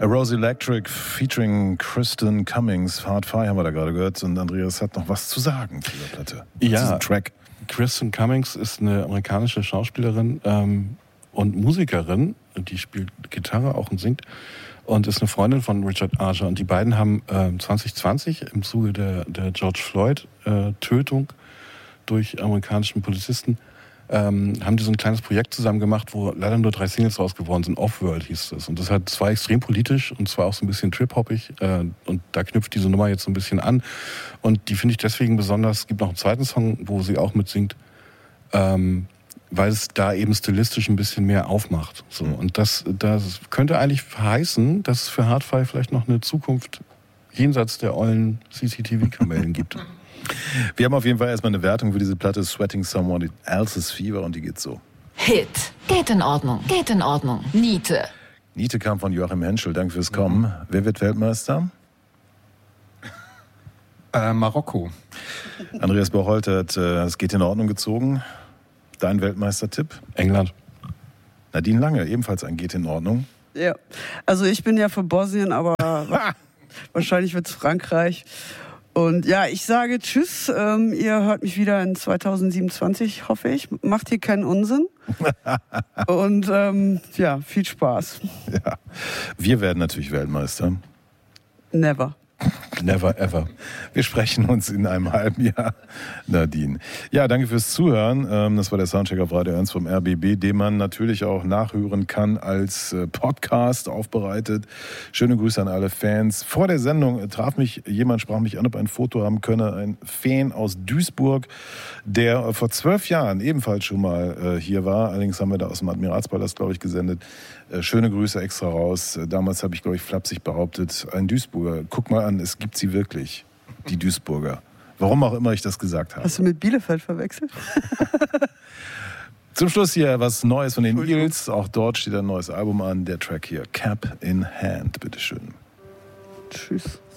A Rose Electric featuring Kristen Cummings. Hard Fire haben wir da gerade gehört. Und Andreas hat noch was zu sagen zu dieser Platte. Ja, Track. Kristen Cummings ist eine amerikanische Schauspielerin und Musikerin. Die spielt Gitarre auch und singt. Und ist eine Freundin von Richard Archer. Und die beiden haben 2020 im Zuge der George Floyd-Tötung durch amerikanischen Polizisten haben die so ein kleines Projekt zusammen gemacht, wo leider nur 3 Singles raus geworden sind. Offworld hieß es. Und das war extrem politisch und zwar auch so ein bisschen trip-hoppig. Und da knüpft diese Nummer jetzt so ein bisschen an. Und die finde ich deswegen besonders. Es gibt noch einen zweiten Song, wo sie auch mitsingt, weil es da eben stilistisch ein bisschen mehr aufmacht. So. Und das könnte eigentlich heißen, dass es für Hardfire vielleicht noch eine Zukunft jenseits der ollen CCTV-Kamellen gibt. Wir haben auf jeden Fall erstmal eine Wertung für diese Platte Sweating Someone Else's Fever und die geht so. Hit. Geht in Ordnung. Geht in Ordnung. Niete. Niete kam von Joachim Henschel. Danke fürs Kommen. Wer wird Weltmeister? Marokko. Andreas Bocholt hat es geht in Ordnung gezogen. Dein Weltmeistertipp? England. Nadine Lange, ebenfalls ein geht in Ordnung. Ja, also ich bin ja für Bosnien, aber wahrscheinlich wird es Frankreich. Und ja, ich sage tschüss. Ihr hört mich wieder in 2027, hoffe ich. Macht hier keinen Unsinn. Und ja, viel Spaß. Ja. Wir werden natürlich Weltmeister. Never. Never ever. Wir sprechen uns in einem halben Jahr, Nadine. Ja, danke fürs Zuhören. Das war der Soundcheck auf Radio 1 vom RBB, den man natürlich auch nachhören kann als Podcast aufbereitet. Schöne Grüße an alle Fans. Vor der Sendung sprach mich an, ob ein Foto haben könne. Ein Fan aus Duisburg, der vor 12 Jahren ebenfalls schon mal hier war. Allerdings haben wir da aus dem Admiralspalast, glaube ich, gesendet. Schöne Grüße extra raus. Damals habe ich, glaube ich, flapsig behauptet, ein Duisburger. Guck mal an, es gibt sie wirklich, die Duisburger. Warum auch immer ich das gesagt habe. Hast du mit Bielefeld verwechselt? Zum Schluss hier was Neues von den Eels. Auch dort steht ein neues Album an. Der Track hier, Cap in Hand. Bitteschön. Tschüss.